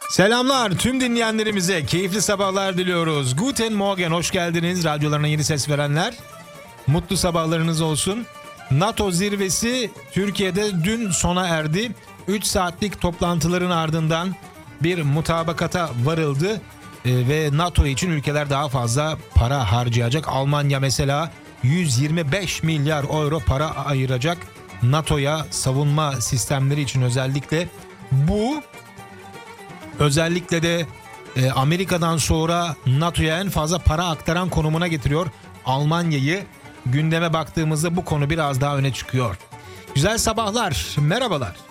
Selamlar tüm dinleyenlerimize, keyifli sabahlar diliyoruz. Guten Morgen, hoş geldiniz radyolarına yeni ses verenler. Mutlu sabahlarınız olsun. NATO zirvesi Türkiye'de dün sona erdi. 3 saatlik toplantıların ardından bir mutabakata varıldı. Ve NATO için ülkeler daha fazla para harcayacak. Almanya mesela 125 milyar euro para ayıracak NATO'ya savunma sistemleri için özellikle. Bu özellikle de Amerika'dan sonra NATO'ya en fazla para aktaran konumuna getiriyor Almanya'yı. Gündeme baktığımızda bu konu biraz daha öne çıkıyor. Güzel sabahlar, merhabalar.